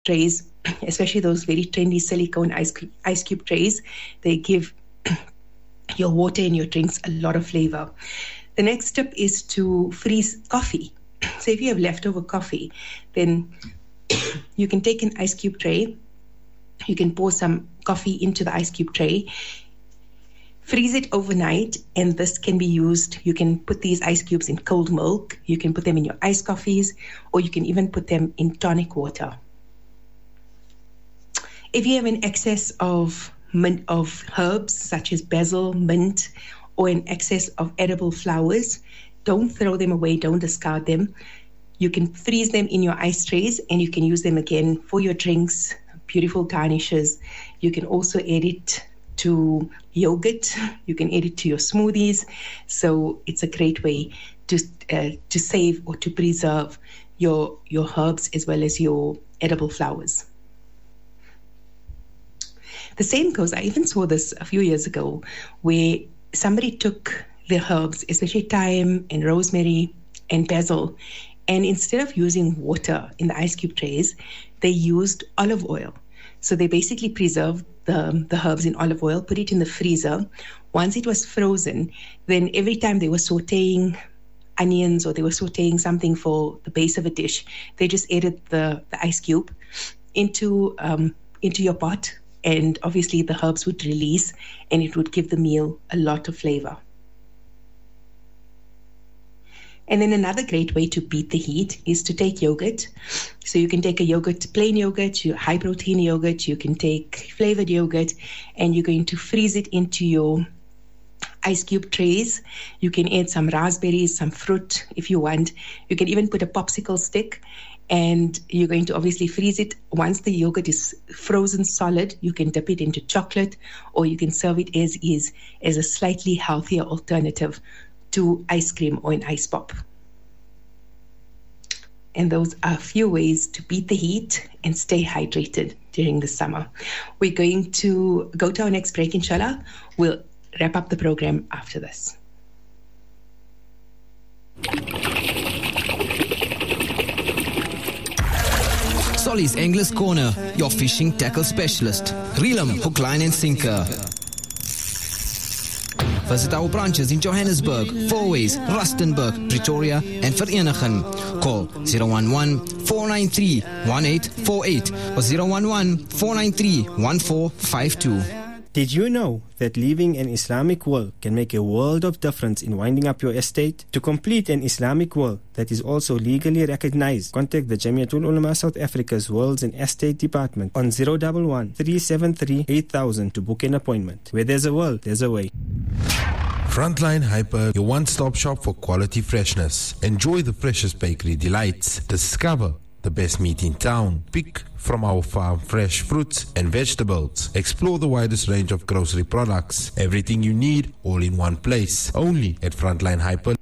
trays, especially those very trendy silicone ice cube trays. They give your water and your drinks a lot of flavor. The next step is to freeze coffee. So if you have leftover coffee, then you can take an ice cube tray. You can pour some coffee into the ice cube tray, freeze it overnight, and this can be used. You can put these ice cubes in cold milk. You can put them in your iced coffees, or you can even put them in tonic water. If you have an excess of herbs such as basil, mint, or an excess of edible flowers, don't throw them away, don't discard them. You can freeze them in your ice trays, and you can use them again for your drinks, beautiful garnishes. You can also add it to yogurt. You can add it to your smoothies. So it's a great way to save or to preserve your herbs as well as your edible flowers. The same goes, I even saw this a few years ago, where somebody took the herbs, especially thyme and rosemary and basil, and instead of using water in the ice cube trays, they used olive oil. So they basically preserved the herbs in olive oil, put it in the freezer. Once it was frozen, then every time they were sauteing onions or they were sauteing something for the base of a dish, they just added the ice cube into your pot, and obviously the herbs would release and it would give the meal a lot of flavor. And then another great way to beat the heat is to take yogurt. So you can take a yogurt, plain yogurt, high protein yogurt, you can take flavored yogurt, and you're going to freeze it into your ice cube trays. You can add some raspberries, some fruit if you want. You can even put a popsicle stick, and you're going to obviously freeze it. Once the yogurt is frozen solid, you can dip it into chocolate, or you can serve it as is, as a slightly healthier alternative to ice cream or an ice pop. And those are a few ways to beat the heat and stay hydrated during the summer. We're going to go to our next break, inshallah. We'll wrap up the program after this. Solly's Anglers Corner, your fishing tackle specialist. Reel 'em, hook, line and sinker. Visit our branches in Johannesburg, Fourways, Rustenburg, Pretoria and Vereeniging. Call 011-493-1848 or 011-493-1452. Did you know that leaving an Islamic will can make a world of difference in winding up your estate? To complete an Islamic will that is also legally recognized, contact the Jamiatul Ulama South Africa's Wills and Estate Department on 011-373-8000 to book an appointment. Where there's a will, there's a way. Frontline Hyper, your one-stop shop for quality freshness. Enjoy the freshest bakery delights. Discover the best meat in town. Pick from our farm fresh fruits and vegetables. Explore the widest range of grocery products. Everything you need, all in one place. Only at Frontline Hyper.